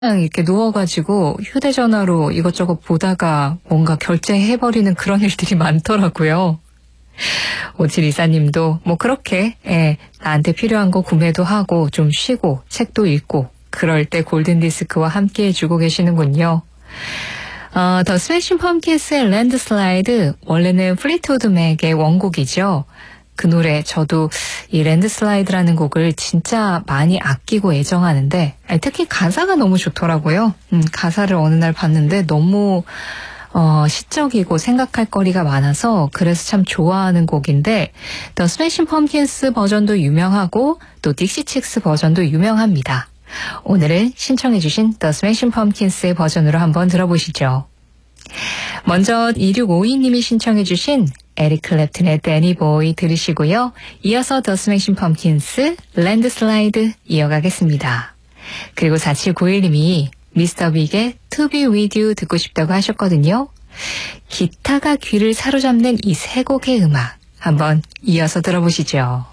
그냥 이렇게 누워가지고 휴대전화로 이것저것 보다가 뭔가 결제해버리는 그런 일들이 많더라고요. 5724님도 뭐 그렇게 나한테 필요한 거 구매도 하고 좀 쉬고 책도 읽고 그럴 때 골든디스크와 함께 해주고 계시는군요. 더 스매싱 펌킨스의 랜드슬라이드, 원래는 플리트우드 맥의 원곡이죠. 그 노래 저도 이 랜드슬라이드라는 곡을 진짜 많이 아끼고 애정하는데 특히 가사가 너무 좋더라고요. 가사를 어느 날 봤는데 너무 시적이고 생각할 거리가 많아서 그래서 참 좋아하는 곡인데 더 스매싱 펌킨스 버전도 유명하고 또 딕시 칙스 버전도 유명합니다. 오늘은 신청해 주신 더 스매싱 펌킨스의 버전으로 한번 들어보시죠. 먼저 2652님이 신청해 주신 에릭 클랩튼의 데니 보이 들으시고요. 이어서 더 스매싱 펌킨스 랜드슬라이드 이어가겠습니다. 그리고 4791님이 미스터 빅의 To Be With You 듣고 싶다고 하셨거든요. 기타가 귀를 사로잡는 이 세 곡의 음악 한번 이어서 들어보시죠.